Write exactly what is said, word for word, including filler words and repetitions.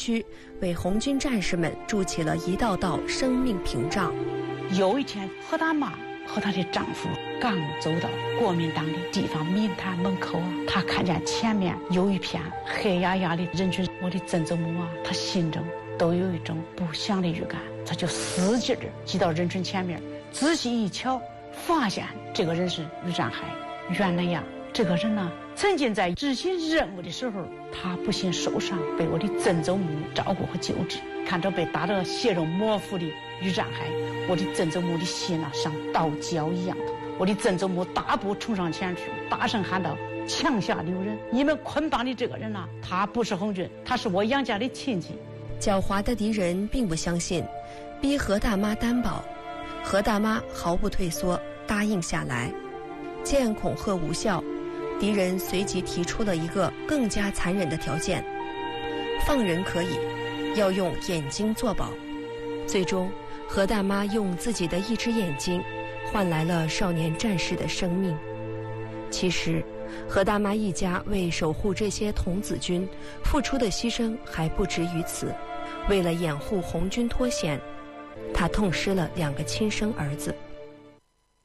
区，为红军战士们筑起了一道道生命屏障。 有一天，何大妈和她的丈夫刚走到国民党的地方民坛门口啊，她看见前面有一片黑压压的人群，我的曾祖母啊，她心中都有一种不祥的预感，她就使劲地挤到人群前面，仔细一瞧，发现这个人是于占海。原来呀，这个人呢，曾经在执行任务的时候，他不幸受伤，被我的曾祖母照顾和救治。看着被打得血肉模糊的于占海，我的曾祖母的心啊，像刀绞一样。我的曾祖母大步冲上前去，大声喊道：“枪下留人！你们捆绑的这个人啊，他不是红军，他是我杨家的亲戚。” 狡猾的敌人并不相信，逼何大妈担保。何大妈毫不退缩，答应下来。见恐吓无效，敌人随即提出了一个更加残忍的条件：放人可以，要用眼睛作保。最终，何大妈用自己的一只眼睛换来了少年战士的生命。其实，何大妈一家为守护这些童子军付出的牺牲还不止于此。为了掩护红军脱险，她痛失了两个亲生儿子。